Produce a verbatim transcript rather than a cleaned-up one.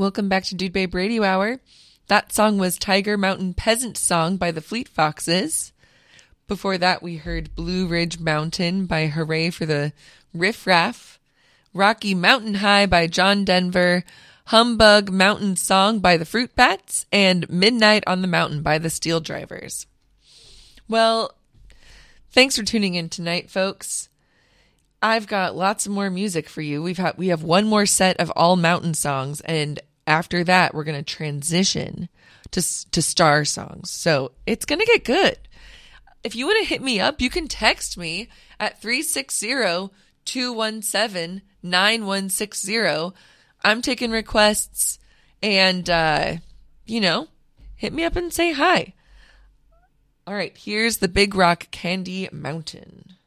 Welcome back to Dude Babe Radio Hour. That song was Tiger Mountain Peasant Song by the Fleet Foxes. Before that, we heard Blue Ridge Mountain by Hooray for the Riff Raff. Rocky Mountain High by John Denver. Humbug Mountain Song by the Fruit Bats. And Midnight on the Mountain by the Steel Drivers. Well, thanks for tuning in tonight, folks. I've got lots of more music for you. We've had, we have one more set of all mountain songs, and after that, we're going to transition to to star songs. So it's going to get good. If you want to hit me up, you can text me at three six zero, two one seven, nine one six zero. I'm taking requests, and, uh, you know, hit me up and say hi. All right, here's the Big Rock Candy Mountain.